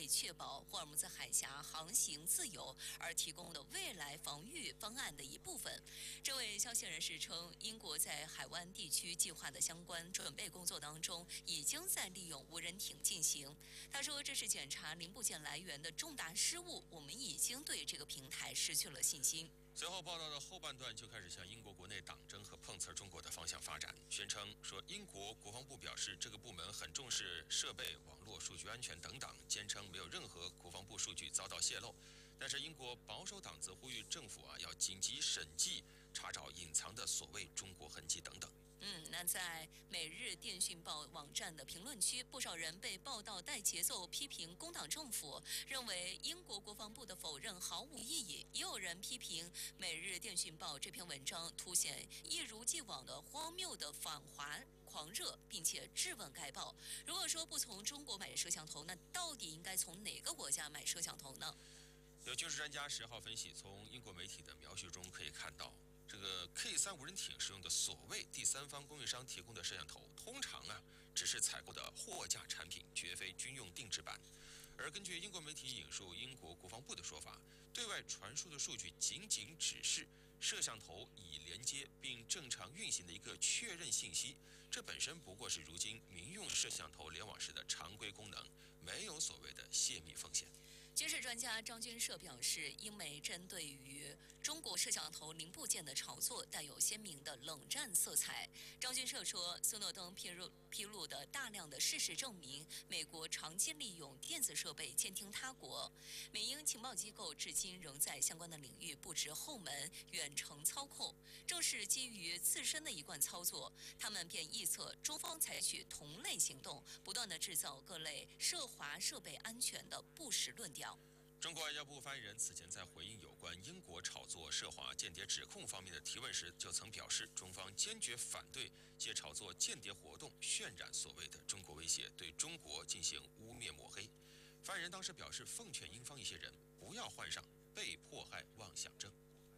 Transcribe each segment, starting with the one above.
确保霍尔木兹海峡航行自由而提供的未来防御方案的一部分。这位消息人士称，英国在海湾地区计划的相关准备工作当中，已经在利用无人艇进行。他说，这是检查零部件来源的重大失误，我们已经对这个平台失去了信心。 随后报道的后半段就开始向英国国内党争和碰瓷中国的方向发展，宣称说英国国防部表示这个部门很重视设备、网络、数据安全等等，坚称没有任何国防部数据遭到泄露。但是英国保守党则呼吁政府要紧急审计，查找隐藏的所谓中国痕迹等等。 那在《每日电讯报》网站的评论区，不少人被报道带节奏批评工党政府，认为英国国防部的否认毫无意义。也有人批评《每日电讯报》这篇文章凸显一如既往的荒谬的反华狂热，并且质问该报：如果说不从中国买摄像头，那到底应该从哪个国家买摄像头呢？ 有军事专家10号分析，从英国媒体的描述中可以看到，这个 K3无人艇使用的所谓第三方供应商提供的摄像头，通常只是采购的货架产品，绝非军用定制版。而根据英国媒体引述英国国防部的说法，对外传输的数据仅仅只是摄像头已连接并正常运行的一个确认信息，这本身不过是如今民用摄像头联网时的常规功能，没有所谓的泄密风险。 军事专家张军社表示，英媒针对于中国摄像头零部件的炒作带有鲜明的冷战色彩。张军社说，斯诺登披露的大量的事实证明，美国长期利用电子设备监听他国。美英情报机构至今仍在相关的领域布置后门，远程操控。正是基于自身的一贯操作，他们便臆测中方采取同类行动，不断地制造各类涉华设备安全的不实论调。 中国外交部发言人此前在回应有关英国炒作涉华间谍指控方面的提问时，就曾表示，中方坚决反对借炒作间谍活动渲染所谓的中国威胁，对中国进行污蔑抹黑。发言人当时表示，奉劝英方一些人不要患上被迫害妄想症。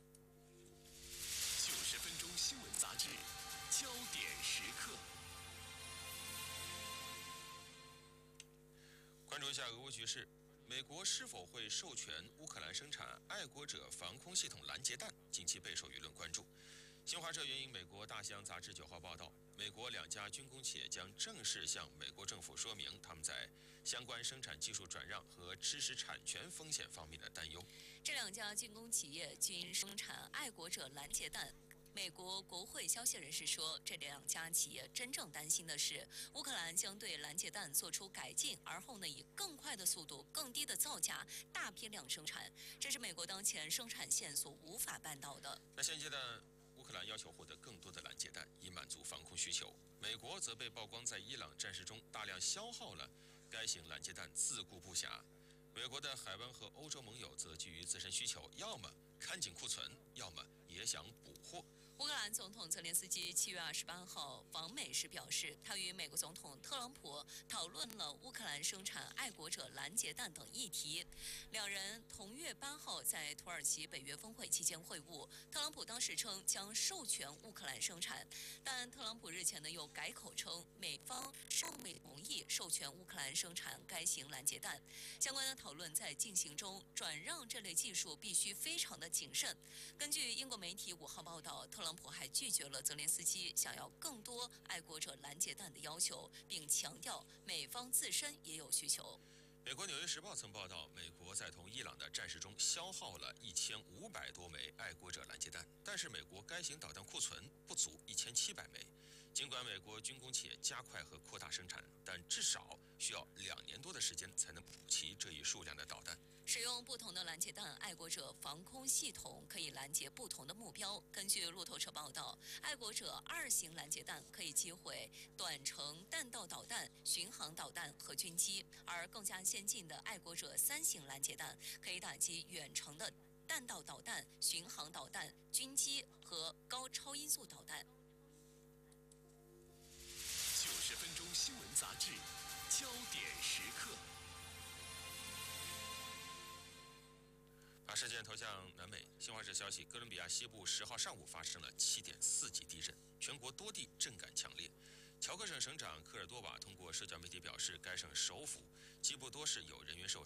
90分钟新闻杂志，焦点时刻。 关注一下俄乌局势。美国是否会授权乌克兰生产爱国者防空系统拦截弹，近期备受舆论关注。新华社援引美国大西洋杂志9号报道，美国2家军工企业将正式向美国政府说明他们在相关生产技术转让和知识产权风险方面的担忧。 这2家军工企业均生产爱国者拦截弹。美国国会消息人士说，这2家企业真正担心的是，乌克兰将对拦截弹做出改进，而后以更快的速度、更低的造价大批量生产，这是美国当前生产线所无法办到的。 那现阶段，乌克兰要求获得更多的拦截弹，以满足防空需求。美国则被曝光在伊朗战事中大量消耗了该型拦截弹，自顾不暇。美国的海湾和欧洲盟友则基于自身需求，要么看紧库存，要么也想补货。 乌克兰总统泽连斯基7月28号访美时表示，他与美国总统特朗普讨论了乌克兰生产爱国者拦截弹等议题。2人同月8号在土耳其北约峰会期间会晤。特朗普当时称将授权乌克兰生产，但特朗普日前又改口称美方尚未同意授权乌克兰生产该型拦截弹。相关的讨论在进行中，转让这类技术必须非常的谨慎。根据英国媒体5号报道，特朗普还拒绝了泽连斯基想要更多爱国者拦截弹的要求，并强调美方自身也有需求。 美国《纽约时报》曾报道，美国在同伊朗的战事中消耗了1500多枚爱国者拦截弹，但是美国该型导弹库存不足1700枚。尽管美国军工企业加快和扩大生产，但至少需要2年多的时间才能补齐这一数量的导弹。 使用不同的拦截弹，爱国者防空系统可以拦截不同的目标。根据路透社报道，爱国者2型拦截弹可以击毁短程弹道导弹、巡航导弹和军机，而更加先进的爱国者3型拦截弹可以打击远程的弹道导弹、巡航导弹、军机和高超音速导弹。 90分钟新闻杂志，焦点时刻。 把视线投向南美，新华社消息，哥伦比亚西部10号上午发生了7.4级地震，全国多地震感强烈。乔克省省长科尔多瓦通过社交媒体表示，该省首府基布多市有人员受